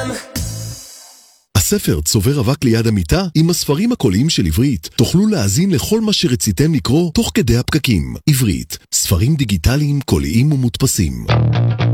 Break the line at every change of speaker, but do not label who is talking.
הספר צובר אבק ליד המיטה עם הספרים הקוליים של עברית. תוכלו להאזין לכל מה שרציתם לקרוא תוך כדי הפקקים. עברית, ספרים דיגיטליים, קוליים ומודפסים.